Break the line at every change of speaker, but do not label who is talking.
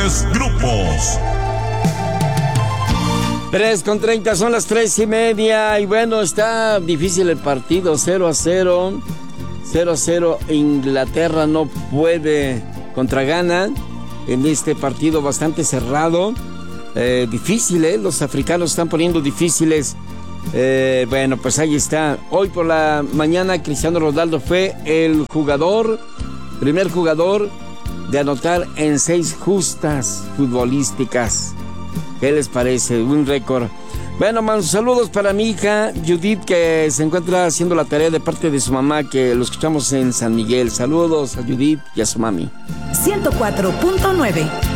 Grupos.
3:30, son las 3:30. Y bueno, está difícil el partido. 0-0. 0-0. Inglaterra no puede contra Ghana en este partido bastante cerrado. Difícil, los africanos están poniendo difíciles. Bueno, pues ahí está. Hoy por la mañana Cristiano Ronaldo fue el primer jugador de anotar en 6 justas futbolísticas. ¿Qué les parece? Un récord. Bueno, saludos para mi hija Judith, que se encuentra haciendo la tarea de parte de su mamá, que lo escuchamos en San Miguel. Saludos a Judith y a su mami.
104.9